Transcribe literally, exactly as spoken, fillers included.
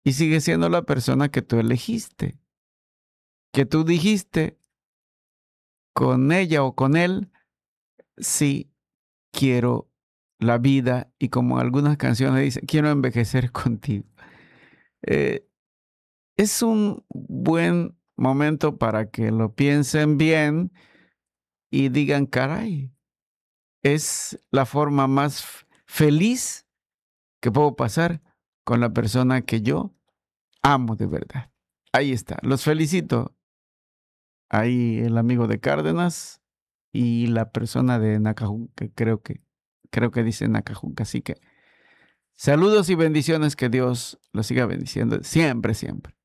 y sigue siendo la persona que tú elegiste, que tú dijiste con ella o con él, sí, quiero la vida y como algunas canciones dicen, quiero envejecer contigo. Eh, es un buen momento para que lo piensen bien y digan, caray, es la forma más f- feliz que puedo pasar con la persona que yo amo de verdad. Ahí está, los felicito. Ahí el amigo de Cárdenas y la persona de Nacajunca, creo que, creo que dice Nacajunca. Así que saludos y bendiciones, que Dios los siga bendiciendo siempre, siempre.